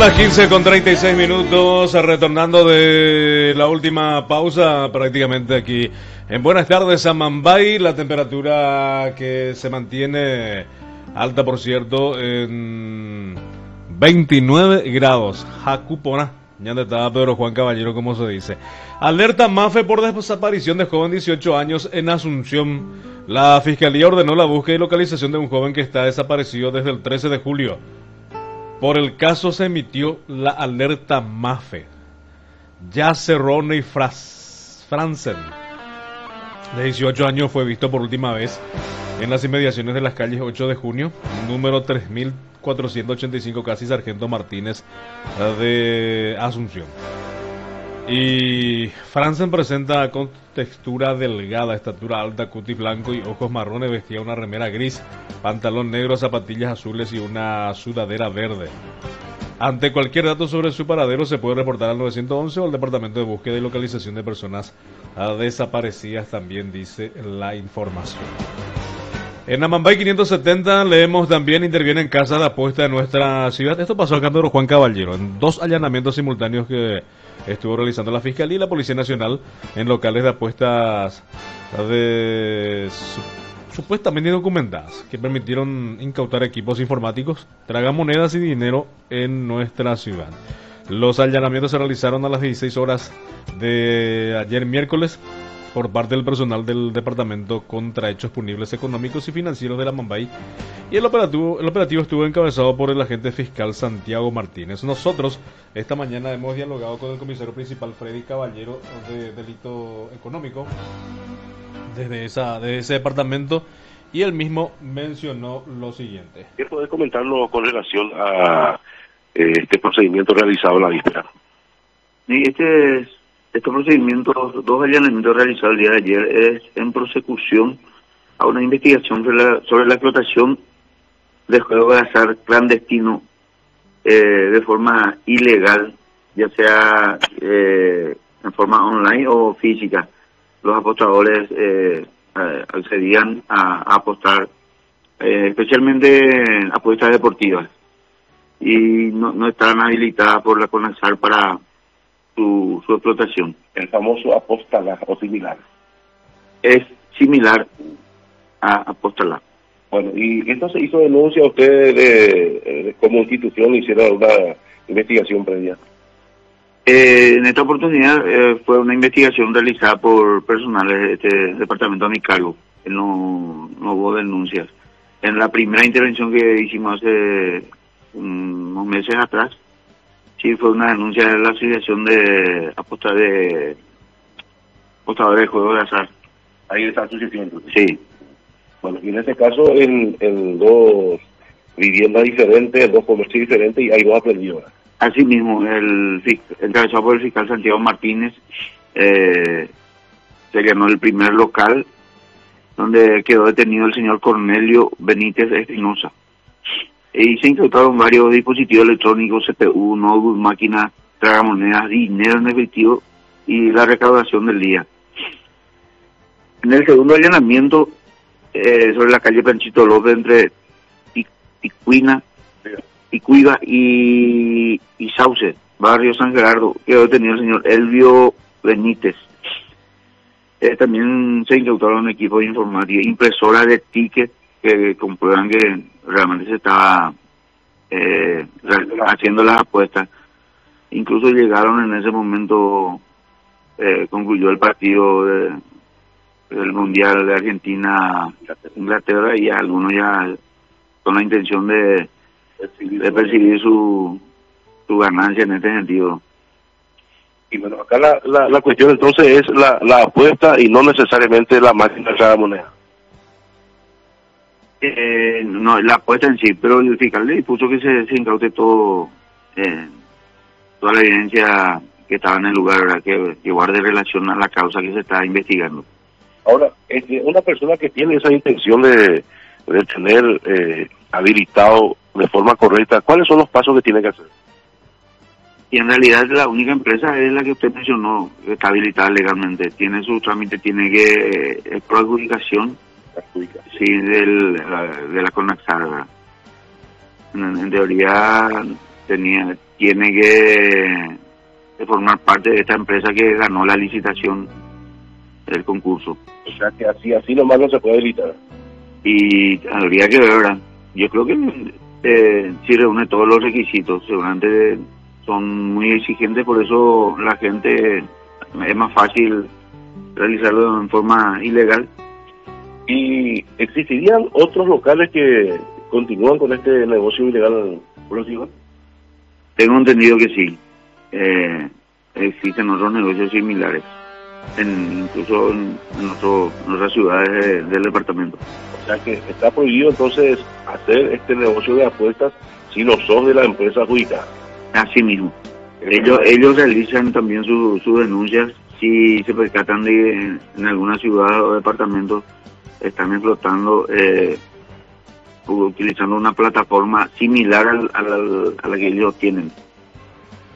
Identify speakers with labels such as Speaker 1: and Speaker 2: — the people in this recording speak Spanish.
Speaker 1: las 15:36, retornando de la última pausa prácticamente aquí en Buenas tardes Amambay. La temperatura que se mantiene alta, por cierto, en 29 grados. Jacupona, ya estaba Pedro Juan Caballero, como se dice. Alerta MAFE por desaparición de joven de 18 años en Asunción. La Fiscalía ordenó la búsqueda y localización de un joven que está desaparecido desde el 13 de julio. Por el caso se emitió la alerta MAFE. Yace Ronnie Franzen, de 18 años, fue visto por última vez en las inmediaciones de las calles 8 de junio, número 3485, casi Sargento Martínez, de Asunción. Y Franzen presenta con textura delgada, estatura alta, cutis blanco y ojos marrones, vestía una remera gris, pantalón negro, zapatillas azules y una sudadera verde. Ante cualquier dato sobre su paradero se puede reportar al 911 o al Departamento de Búsqueda y Localización de Personas Desaparecidas, también dice la información. En Amambay 570 leemos también: interviene en casa de apuesta de nuestra ciudad. Esto pasó acá en Pedro Juan Caballero, en 2 allanamientos simultáneos que estuvo realizando la Fiscalía y la Policía Nacional en locales de apuestas supuestamente indocumentadas, que permitieron incautar equipos informáticos, tragamonedas y dinero en nuestra ciudad. Los allanamientos se realizaron a las 16 horas de ayer miércoles por parte del personal del Departamento contra Hechos Punibles Económicos y Financieros de la Amambay, y el operativo estuvo encabezado por el agente fiscal Santiago Martínez. Nosotros esta mañana hemos dialogado con el comisario principal Freddy Caballero de delito económico desde ese departamento, y él mismo mencionó lo siguiente.
Speaker 2: ¿Qué podés comentarnos con relación a este procedimiento realizado en la víspera?
Speaker 3: Sí, este procedimiento, 2 allanamientos realizados el día de ayer, es en prosecución a una investigación sobre la explotación de juegos de azar clandestino de forma ilegal, ya sea en forma online o física. Los apostadores accedían a apostar, especialmente en apuestas deportivas, y no estaban habilitadas por la CONASAR para su explotación.
Speaker 2: El famoso apostalá o similar.
Speaker 3: Es similar a apostalá.
Speaker 2: Bueno, y entonces hizo denuncia, usted como institución hicieron una investigación previa.
Speaker 3: En esta oportunidad fue una investigación realizada por personales de este departamento a mi cargo. No hubo denuncias. En la primera intervención que hicimos hace unos meses atrás, sí fue una denuncia de la Asociación de Apostadores de Juegos de Azar.
Speaker 2: Ahí está asociación.
Speaker 3: Sí.
Speaker 2: Bueno, y en este caso en 2 viviendas diferentes, 2 comercios diferentes, y hay 2 aprendidos.
Speaker 3: Asimismo, encabezado por el fiscal Santiago Martínez, se llenó el primer local donde quedó detenido el señor Cornelio Benítez Espinosa. Y se incautaron varios dispositivos electrónicos, CPU, notebook, máquinas, tragamonedas, dinero en efectivo y la recaudación del día. En el segundo allanamiento, sobre la calle Panchito López, entre Icuiga y Sauce, barrio San Gerardo, quedó detenido el señor Elvio Benítez. También se incautaron equipos de informática, impresoras de ticket que comprueban que realmente se estaba haciendo las apuestas. Incluso llegaron en ese momento, concluyó el partido del Mundial de Argentina-Inglaterra, y algunos ya con la intención de percibir su ganancia en este sentido.
Speaker 2: Y bueno, acá la cuestión entonces es la apuesta y no necesariamente la máquina de cada moneda.
Speaker 3: No, la apuesta en sí, pero el fiscal le dispuso que se incaute toda la evidencia que estaba en el lugar, ¿verdad? Que guarde relación a la causa que se está investigando.
Speaker 2: Ahora, una persona que tiene esa intención de tener habilitado de forma correcta, ¿cuáles son los pasos que tiene que hacer?
Speaker 3: Y en realidad la única empresa es la que usted mencionó, que está habilitada legalmente. Tiene su trámite, tiene que por adjudicación, sí, de la CONASAR, ¿verdad? En teoría tiene que formar parte de esta empresa que ganó la licitación del concurso.
Speaker 2: O sea que así nomás no se puede habilitar.
Speaker 3: Y habría que ver, ¿verdad? Yo creo que si reúne todos los requisitos, seguramente son muy exigentes, por eso la gente es más fácil realizarlo en forma ilegal.
Speaker 2: ¿Y existirían otros locales que continúan con este negocio ilegal, Rocío?
Speaker 3: Tengo entendido que sí. Existen otros negocios similares, incluso en otras ciudades del departamento.
Speaker 2: O sea que está prohibido entonces hacer este negocio de apuestas si no sos de la empresa adjudicada.
Speaker 3: Así mismo. Ellos realizan también sus denuncias si se percatan de en alguna ciudad o departamento están explotando, utilizando una plataforma similar a la que ellos tienen.